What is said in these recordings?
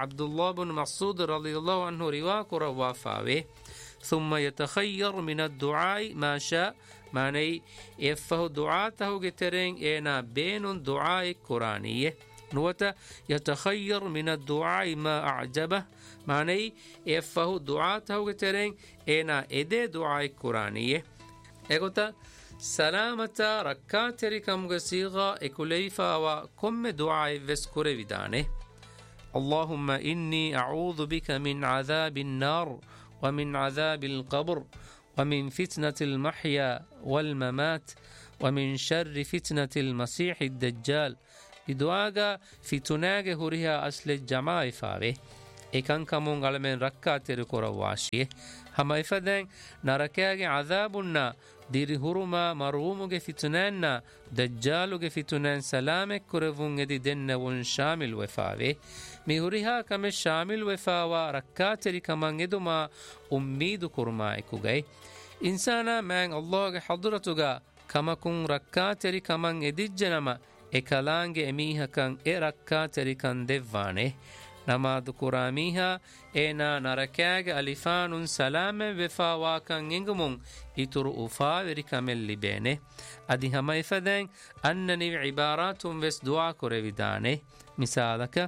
عبد الله بن مسعود رضي الله عنه رواك روافاوه ثم يتخير من الدعاء ما شاء معنی افه دعاته گترين اينا بين دعاء قرانيه نوتا يتخير من الدعاء ما اعجبه معنی افه دعاته گترين اينا ادي دعاء قرانيه اگوتا سلامتا ركاتري كم غسيغا اكليفا وكم دعاء وسكر vidane اللهم إني أعوذ بك من عذاب النار ومن عذاب القبر ومن فتنة المحيا والممات ومن شر فتنة المسيح الدجال بدعاء فتناغ هريها أصل الجماعة فاوه إكان كمون غلمن ركاتر كرواشيه هما إفادين نركاغ عذابنا دير هرما مروموغ فتنان دجالوغ فتنان سلامك كرفون ادي دن ون شامل وفاوه ميهوريها كم شامل وفاوا ركاتر كمان ادما أميد كرمائكو غي إنسانا من الله حضرتوغا كما كن ركاتر كمان ادي جنما إكالانغ أميها كان ركاتر كان دفانه نماذ كراميها اينا نركاغ الفان سلام وفاوا كان ينغمون يتر افاوري كامل لبينه ادي هما يفدين انني عبارات بس دعاء كريدانه مثالك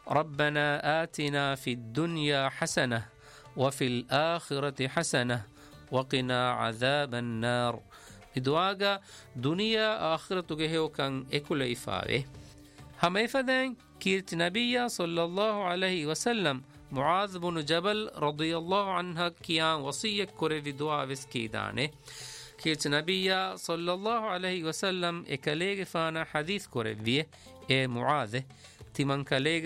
ربنا آتنا في الدنيا حسنة وفي الآخرة حسنة وقنا عذاب النار دعاء دنيا آخرة جهو كان اكل افاوه هم يفدين كيرت نبي صلى الله عليه وسلم معاذ بن جبل رضي الله عنه كيان وصية كوري دعاء وسكيدانه كيرت نبي صلى الله عليه وسلم اكاليغ فانا حديث كوري بيه معاذ تمن كاليغ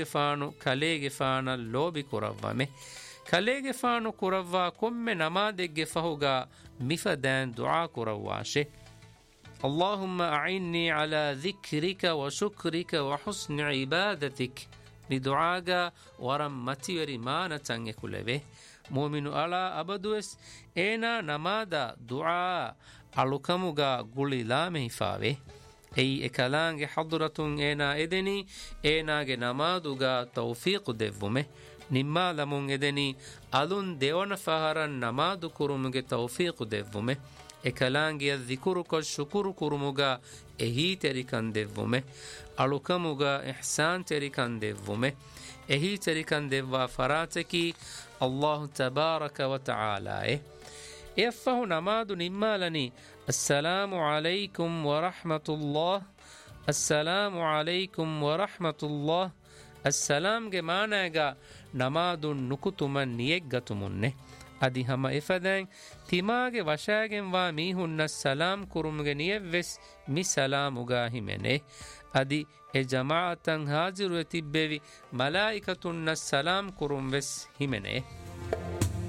فانا لوبي كورفامه كاليغ فانو كورفا كم نمادق فهوغا مفدان دعاء كورواشه اللهم أعني على ذكرك وشكرك وحسن عبادتك لدعاء ورمتي ورمانة يكله مؤمن على أبدوس إنا نمادا دعاء ألوكموغا قولي لا مهفاوه أي إكالانغ حضرة إنا إدني إناغ نمادوغا توفيق دفومه نما لمون إدني ألون ديون فهران نمادو كرموغ توفيق دفومه ekalaangiya dhikuruka shukuru kurumuga ehi terikan devvume alukamuga ihsan terikan devvume ehi terikan devva farateki Allah tabaraka wa ta'ala effahu namadu nimmalani assalamu alaykum wa rahmatullah assalamu alaykum wa rahmatullah assalam ge maanaga namadu nukutuman niyeggatumunne adi hama ifadang timage washagen wa mihunna salam kurumge niyevves mi salamuga himene adi e jamaatan haziru etibbevi malaikatunna salam kurumves himene